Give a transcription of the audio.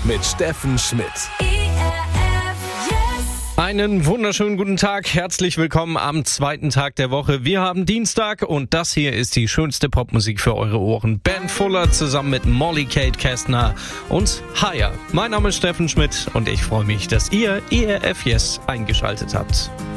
mit Steffen Schmidt. Einen wunderschönen guten Tag, herzlich willkommen am zweiten Tag der Woche. Wir haben Dienstag und das hier ist die schönste Popmusik für eure Ohren. Ben Fuller zusammen mit Molly Kate Kästner und Higher. Mein Name ist Steffen Schmidt und ich freue mich, dass ihr ERF Yes eingeschaltet habt.